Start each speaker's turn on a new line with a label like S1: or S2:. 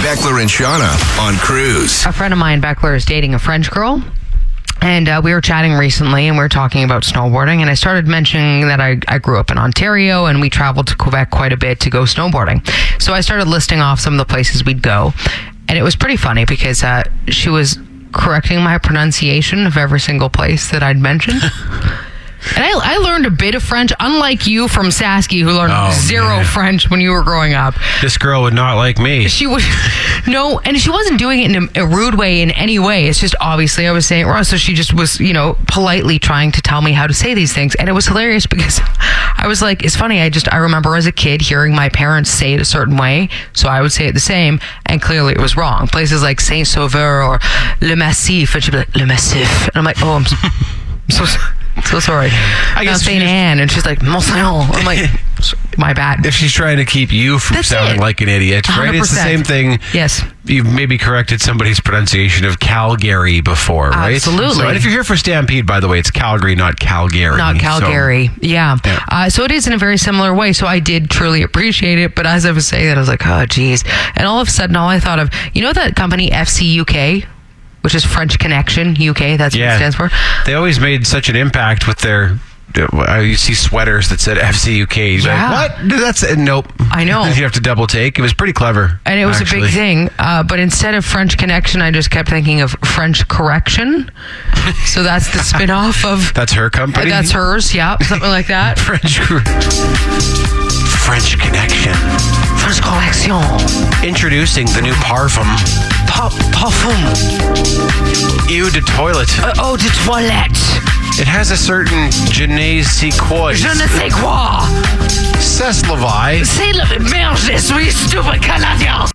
S1: Beckler and Shauna on Cruise.
S2: A friend of mine, Beckler, is dating a French girl. And we were chatting recently, and we were talking about snowboarding, and I started mentioning that I grew up in Ontario, and we traveled to Quebec quite a bit to go snowboarding. So I started listing off some of the places we'd go, and it was pretty funny because she was correcting my pronunciation of every single place that I'd mentioned. And I learned a bit of French, unlike you from Sasky, who learned zero French when you were growing up.
S3: This girl would not like me.
S2: She would, no, and she wasn't doing it in a rude way in any way. It's just obviously I was saying it wrong, so she just was, politely trying to tell me how to say these things. And it was hilarious because I was like, it's funny, I remember as a kid hearing my parents say it a certain way, so I would say it the same, and clearly it was wrong. Places like Saint-Sauveur or Le Massif, and she'd be like, Le Massif. And I'm like, I'm so sorry. I guess St. Anne, and she's like, Mont-Saint-Anne. I'm like, my bad.
S3: If she's trying to keep you from sounding like an idiot, right? 100%. It's the same thing.
S2: Yes.
S3: You've maybe corrected somebody's pronunciation of Calgary before, right?
S2: Absolutely.
S3: So, and if you're here for Stampede, by the way, it's Calgary, not Calgary.
S2: Not Calgary. So, yeah. So it is in a very similar way. So I did truly appreciate it. But as I was saying that, I was like, oh, geez. And all of a sudden, all I thought of, that company FC UK? Which is French Connection UK, that's what it stands for.
S3: They always made such an impact with their, you see sweaters that said FC UK. Like, what? That's, nope.
S2: I know.
S3: You have to double take. It was pretty clever.
S2: And it was a big thing. But instead of French Connection, I just kept thinking of French Correction. So that's the spin-off of...
S3: That's her company?
S2: That's hers, yeah. Something like that.
S3: French Connection.
S2: French Correction.
S3: Introducing the new parfum.
S2: Parfum.
S3: Eau de toilette.
S2: Eau de toilette.
S3: It has a certain je ne sais quoi.
S2: Je ne sais quoi.
S3: C'est la vie.
S2: C'est la merde, je suis stupid Canadien.